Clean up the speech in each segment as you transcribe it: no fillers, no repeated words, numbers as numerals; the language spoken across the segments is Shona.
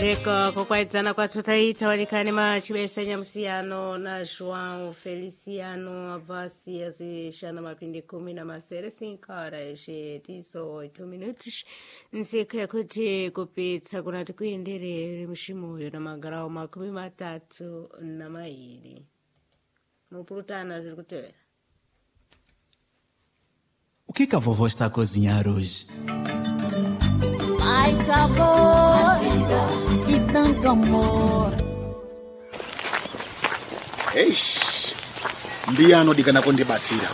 Ndeko kukwaidzana kwathu taitawalikani machibesa nyamusiyano na João Feliciano avasi azishana mapindi 10 kara eshe tiso 8 minutos nsiku yakuti kupitsa kunati kuyenderere mushimoyo na magarawo 32 mupurutana zviri kutevera. O que a vovó está a cozinhar hoje? Mais sabor e tanto amor. Eish, Mbia anodikana kundibatsira.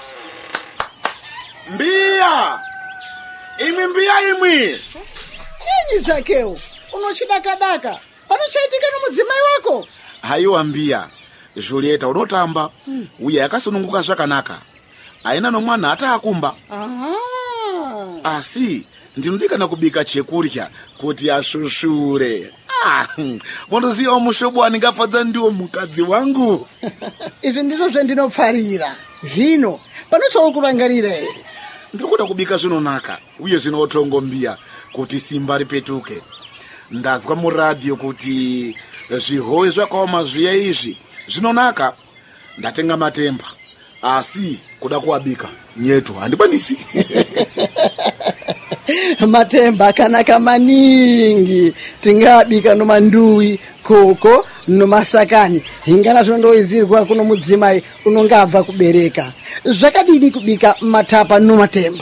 Mbia! Imwi! Chinyi Zakeu, unochidakadaka. Panochaitika nomudzimai wako? Haiwa Mbia, Julieta unotamba. Uya yakasununguka zvakanaka. Aina nomwana ataakumba. Aha. Asi ndinodikana kubika chekurya kuti ashushure. Mondoziva mushobo waningafadza ndiwo mukadzi wangu. Izvi ndizvo zvandinopfarira. Hino, panochaukurangarira here? Ndikuda kubika zvinonaka uye zvinotongo Mbia kuti simba ripetuke. Ndazwa muradio kuti zvihowe zvakaoma zviya izvi zvinonaka. Ndatenga matemba. Asi kuda kuabika nyetu handikwanisi. Matemba akanaka maningi. Tingabika nomanduwi, koko, nomasakani. Hingana zvondoizirwa kuno mudzimai unongabva kubereka. Zvakadini kubika matapa nomatemba?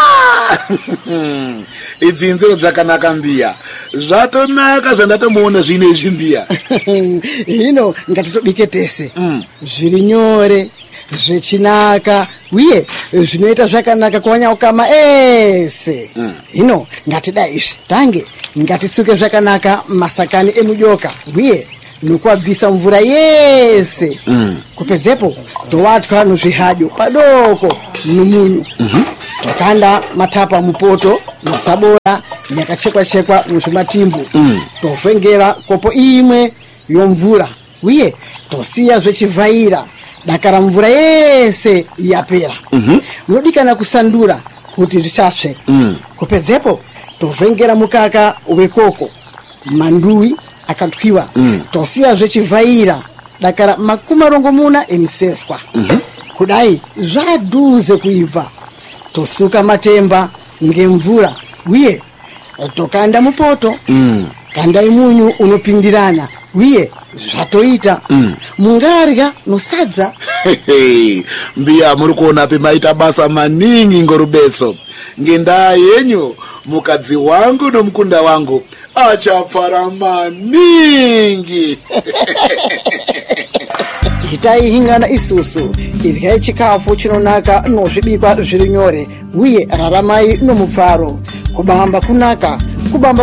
Idzi nzero dzakanaka Mbia. Zvatonaka zvandatomuona zvine izvi Mbia. Hino ngatitobike tese. Zviri nyore, zvechinaka, uye zvinoita zvakanaka kuwanyaukama ese. Hino ngatida izvi. Tange ngatisuke zvakanaka masakani emujoka, uye nokuabvisa mvura yese. Kupedzepo towatwa nozvihadyo padoko nomunyu. Tokanda matapa mupoto masabora yakachekwa muzvimatimbu. Tovhengera kopo imwe yomvura, uye tosiya zvechivhaira dakara mvura yese yapera. Nodikana kusandura kuti zvisapfe. Kupedzepo tovhengera mukaka wekoko, manduwi akatwiwa. Tosiya zvechivhaira dakara 40 emiseswa. Kudai zvaduze kuibva. Tosuka matemba ngemvura, uye tokanda mupoto. Kandai munyu unopindirana, uye zvatoita. Mungarya nosadza. Mbia muri kuona pemaita basa maningi ngorubetso. Ngendaa yenyu mukadzi wangu nomukunda wangu achapfara maningi. Itai hingana isusu iryai chikafu chinonaka nozvibikwa zviri nyore, uye raramai nomupfaro. Kubamba kunaka, kubamba